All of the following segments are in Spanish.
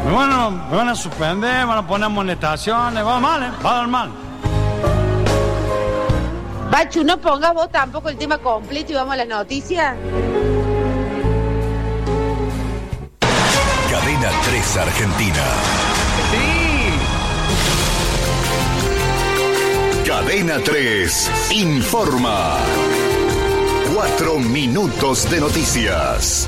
Me van a suspender, van a poner amonestaciones, va a dar mal. Bachu, no pongas vos tampoco el tema completo y vamos a las noticias. Cadena 3 Argentina. Sí. Cadena 3 informa. 4 minutos de noticias.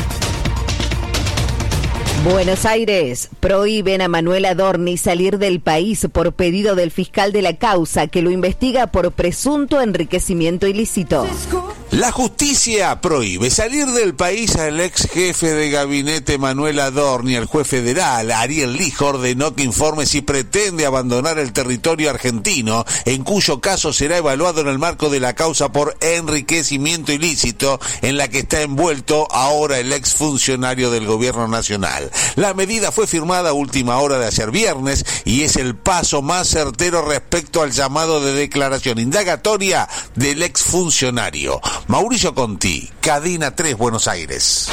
Buenos Aires. Prohíben a Manuel Adorni salir del país por pedido del fiscal de la causa, que lo investiga por presunto enriquecimiento ilícito. La justicia prohíbe salir del país al ex jefe de gabinete Manuel Adorni. El juez federal Ariel Lijo ordenó que informe si pretende abandonar el territorio argentino, en cuyo caso será evaluado en el marco de la causa por enriquecimiento ilícito, en la que está envuelto ahora el ex funcionario del gobierno nacional. La medida fue firmada a última hora de ayer viernes y es el paso más certero respecto al llamado de declaración indagatoria del ex funcionario. Mauricio Conti, Cadena 3, Buenos Aires.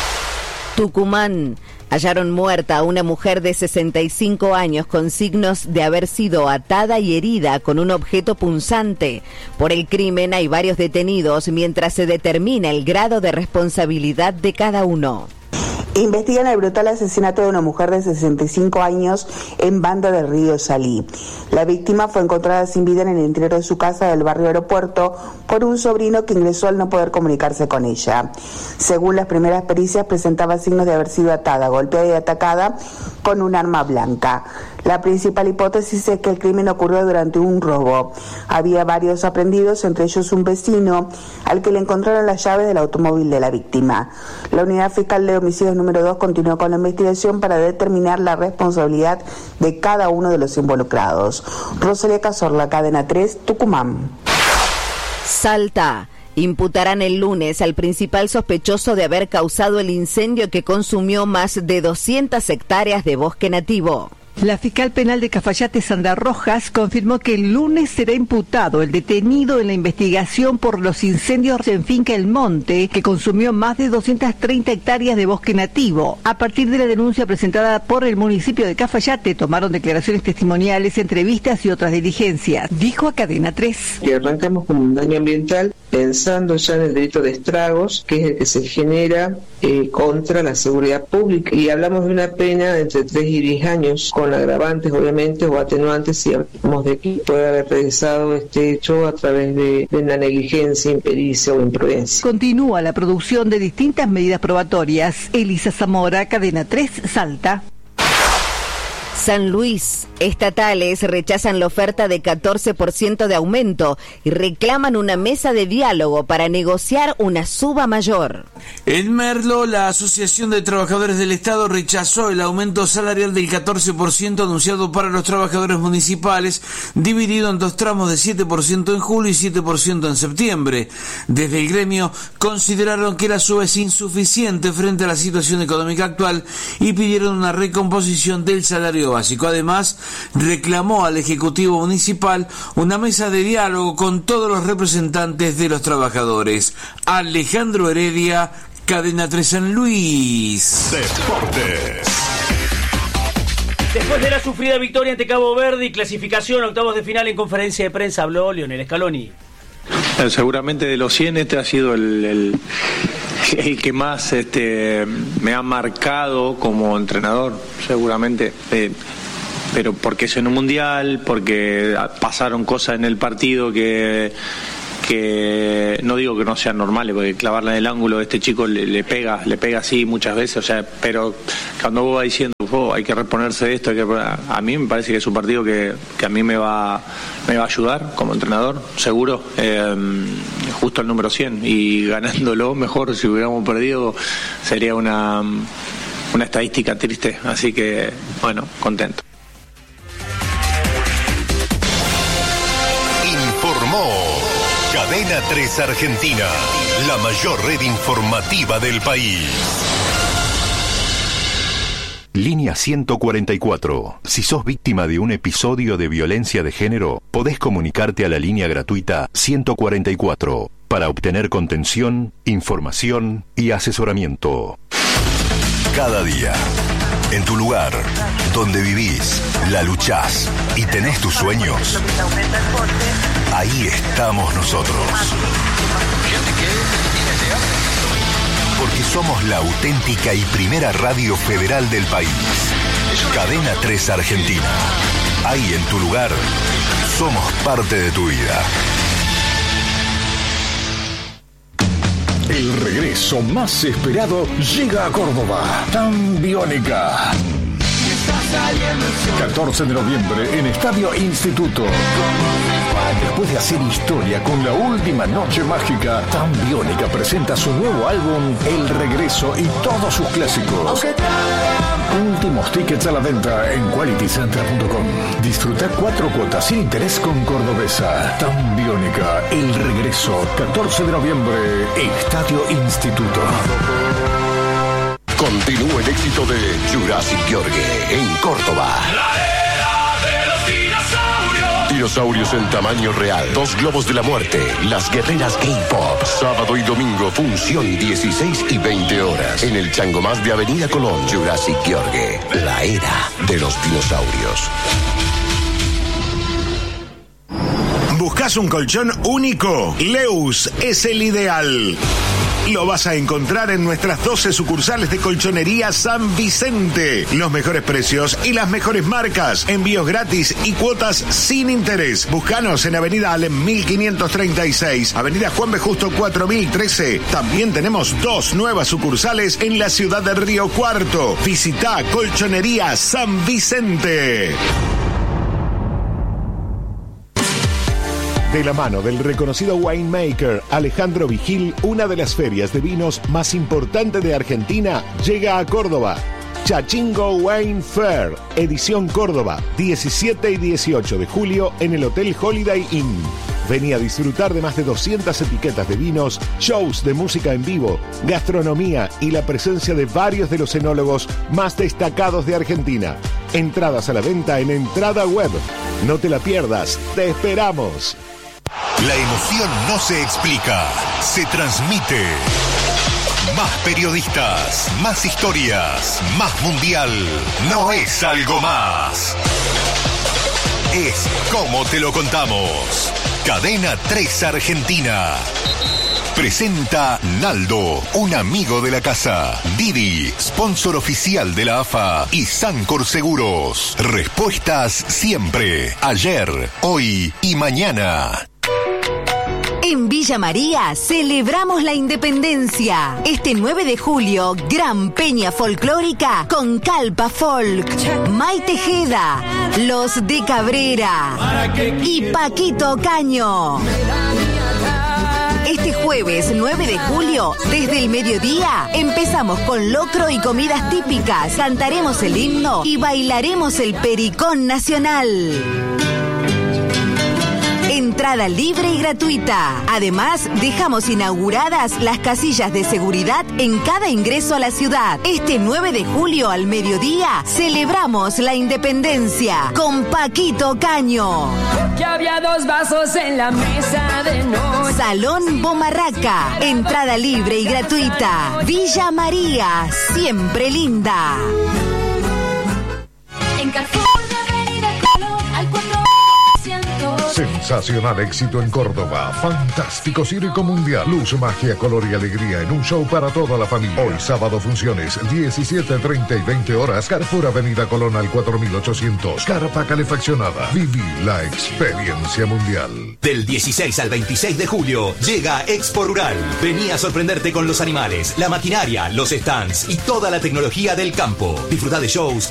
Tucumán. Hallaron muerta a una mujer de 65 años con signos de haber sido atada y herida con un objeto punzante. Por el crimen hay varios detenidos mientras se determina el grado de responsabilidad de cada uno. Investigan el brutal asesinato de una mujer de 65 años en Banda del Río Salí. La víctima fue encontrada sin vida en el interior de su casa del barrio Aeropuerto por un sobrino que ingresó al no poder comunicarse con ella. Según las primeras pericias, presentaba signos de haber sido atada, golpeada y atacada con un arma blanca. La principal hipótesis es que el crimen ocurrió durante un robo. Había varios aprendidos, entre ellos un vecino, al que le encontraron las llaves del automóvil de la víctima. La Unidad Fiscal de Homicidios número 2 continuó con la investigación para determinar la responsabilidad de cada uno de los involucrados. Rosalía Cazorla, Cadena 3, Tucumán. Salta. Imputarán el lunes al principal sospechoso de haber causado el incendio que consumió más de 200 hectáreas de bosque nativo. La fiscal penal de Cafayate, Sandra Rojas, confirmó que el lunes será imputado el detenido en la investigación por los incendios en Finca El Monte, que consumió más de 230 hectáreas de bosque nativo. A partir de la denuncia presentada por el municipio de Cafayate, tomaron declaraciones testimoniales, entrevistas y otras diligencias. Dijo a Cadena 3. Que arrancamos con un daño ambiental pensando ya en el delito de estragos, que es el que se genera contra la seguridad pública. Y hablamos de una pena de entre 3 y 10 años, con agravantes obviamente o atenuantes si hablamos de que puede haber realizado este hecho a través de una negligencia, impericia o imprudencia. Continúa la producción de distintas medidas probatorias. Elisa Zamora, Cadena 3, Salta. San Luis. Estatales rechazan la oferta de 14% de aumento y reclaman una mesa de diálogo para negociar una suba mayor. En Merlo, la Asociación de Trabajadores del Estado rechazó el aumento salarial del 14% anunciado para los trabajadores municipales, dividido en 2 tramos de 7% en julio y 7% en septiembre. Desde el gremio consideraron que la suba es insuficiente frente a la situación económica actual y pidieron una recomposición del salario básico. Además, reclamó al Ejecutivo Municipal una mesa de diálogo con todos los representantes de los trabajadores. Alejandro Heredia, Cadena 3 San Luis. Deportes. Después de la sufrida victoria ante Cabo Verde y clasificación a octavos de final, en conferencia de prensa habló Lionel Scaloni. Seguramente de los 100 este ha sido el que más me ha marcado como entrenador, seguramente, pero porque es en un mundial, porque pasaron cosas en el partido que no digo que no sean normales, porque clavarla en el ángulo de este chico le pega así muchas veces, o sea, pero cuando vos vas diciendo hay que reponerse de esto, a mí me parece que es un partido que a mí me va a ayudar como entrenador, seguro, justo el número 100, y ganándolo mejor. Si hubiéramos perdido sería una estadística triste, así que bueno, contento. Informó Cadena 3 Argentina, la mayor red informativa del país. Línea 144. Si sos víctima de un episodio de violencia de género, podés comunicarte a la línea gratuita 144 para obtener contención, información y asesoramiento. Cada día, En tu lugar, donde vivís, la luchás y tenés tus sueños, ahí estamos nosotros. Porque somos la auténtica y primera radio federal del país. Cadena 3 Argentina. Ahí en tu lugar, somos parte de tu vida. El regreso más esperado llega a Córdoba. Tan Biónica. 14 de noviembre en Estadio Instituto. Después de hacer historia con la última noche mágica, Tan Biónica presenta su nuevo álbum El Regreso y todos sus clásicos. Últimos tickets a la venta en qualitycenter.com. Disfruta 4 cuotas sin interés con Cordobesa. Tan Biónica, El Regreso, 14 de noviembre, Estadio Instituto. Continúa el éxito de Jurassic Gheorghe en Córdoba. Dinosaurios en tamaño real, 2 globos de la muerte, las guerreras K-Pop. Sábado y domingo, función 16 y 20 horas. En el Changomás de Avenida Colón, Jurassic Gheorghe, la era de los dinosaurios. ¿Buscas un colchón único? Leus es el ideal. Lo vas a encontrar en nuestras 12 sucursales de Colchonería San Vicente. Los mejores precios y las mejores marcas. Envíos gratis y cuotas sin interés. Búscanos en Avenida Alem 1536, Avenida Juan B. Justo 4013. También tenemos 2 nuevas sucursales en la ciudad de Río Cuarto. Visita Colchonería San Vicente. De la mano del reconocido winemaker Alejandro Vigil, una de las ferias de vinos más importantes de Argentina llega a Córdoba. Chachingo Wine Fair, edición Córdoba, 17 y 18 de julio en el Hotel Holiday Inn. Vení a disfrutar de más de 200 etiquetas de vinos, shows de música en vivo, gastronomía y la presencia de varios de los enólogos más destacados de Argentina. Entradas a la venta en Entrada Web. No te la pierdas, te esperamos. La emoción no se explica, se transmite. Más periodistas, más historias, más mundial. No es algo más. Es como te lo contamos. Cadena 3 Argentina. Presenta Naldo, un amigo de la casa. Didi, sponsor oficial de la AFA. Y Sancor Seguros. Respuestas siempre. Ayer, hoy y mañana. En Villa María celebramos la independencia. Este 9 de julio, gran peña folclórica con Calpa Folk, May Tejeda, Los de Cabrera y Paquito Caño. Este jueves 9 de julio, desde el mediodía, empezamos con locro y comidas típicas. Cantaremos el himno y bailaremos el pericón nacional. Entrada libre y gratuita. Además, dejamos inauguradas las casillas de seguridad en cada ingreso a la ciudad. Este 9 de julio al mediodía celebramos la independencia con Paquito Caño. Que había 2 vasos en la mesa de noche. Salón Bomarraca. Entrada libre y gratuita. Villa María, siempre linda. En Carrefour de Avenida Colón al 400. Sensacional éxito en Córdoba. Fantástico circo mundial. Luz, magia, color y alegría en un show para toda la familia. Hoy sábado funciones 17, 30 y 20 horas. Carrefour Avenida Colón al 4800. Carpa calefaccionada. Viví la experiencia mundial. Del 16 al 26 de julio llega Expo Rural. Vení a sorprenderte con los animales, la maquinaria, los stands y toda la tecnología del campo. Disfruta de shows